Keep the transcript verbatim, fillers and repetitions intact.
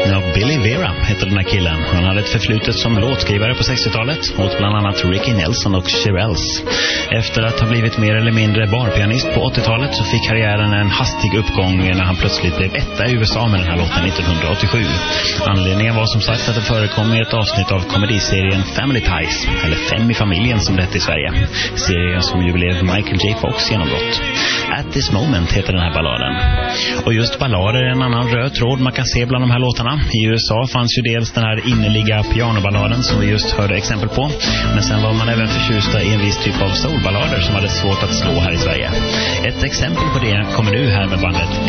Ja, Billy Vera heter den här killen. Han hade ett förflutet som låtskrivare på sextiotalet åt bland annat Ricky Nelson och Shirelles. Efter att ha blivit mer eller mindre barpianist på åttiotalet så fick karriären en hastig uppgång när han plötsligt blev etta i U S A med den här låten nittonhundraåttiosju. Anledningen var som sagt att det förekom i ett avsnitt av komediserien Family Ties, eller Fem i familjen som det hette i Sverige. Serien som jubilerade Michael J. Fox genombrott. At This Moment heter den här balladen. Och just ballader är en annan röd tråd man kan se bland de här låtarna. I U S A fanns ju dels den här innerliga pianoballaden som vi just hörde exempel på. Men sen var man även förtjusta i en viss typ av soulballader som hade svårt att slå här i Sverige. Ett exempel på det kommer nu här med bandet